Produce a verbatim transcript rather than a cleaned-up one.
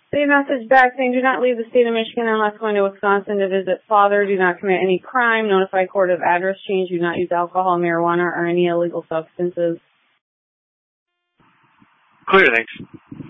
See a message back saying, do not leave the state of Michigan unless going to Wisconsin to visit father. Do not commit any crime. Notify court of address change. Do not use alcohol, marijuana, or any illegal substances. Clear, thanks.